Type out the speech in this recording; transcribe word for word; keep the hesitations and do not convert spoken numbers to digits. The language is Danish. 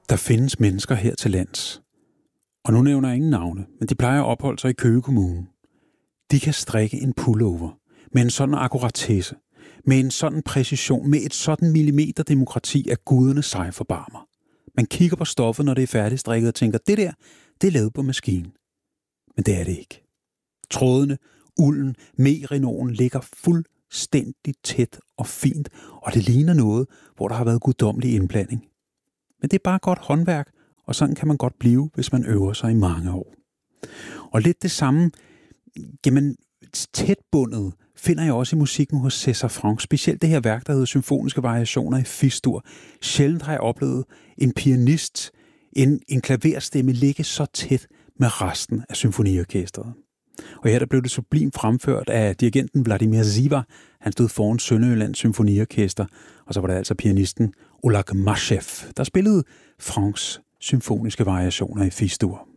Der findes mennesker her til lands, og nu nævner jeg ingen navne, men de plejer at opholde sig i Køge Kommune. De kan strikke en pullover med en sådan akkuratesse, med en sådan præcision, med et sådan millimeter demokrati, at guderne sig forbarmer. Man kigger på stoffet, når det er færdigstrikket, og tænker, det der, det er lavet på maskinen. Men det er det ikke. Trådene, ulden, merinoen ligger fuldstændig tæt og fint, og det ligner noget, hvor der har været guddommelig indblanding. Men det er bare godt håndværk, og sådan kan man godt blive, hvis man øver sig i mange år. Og lidt det samme, jamen tætbundet, finder jeg også i musikken hos César Franck. Specielt det her værk, der hedder Symfoniske Variationer i Fis-dur. Sjældent har jeg oplevet en pianist, en, en klaverstemme ligge så tæt med resten af symfoniorkestret. Og her der blev det sublimt fremført af dirigenten Vladimir Ziva. Han stod foran Sønderjyllands Symfoniorkester, og så var der altså pianisten Oleg Mashev, der spillede Francks Symfoniske Variationer i Fis-dur.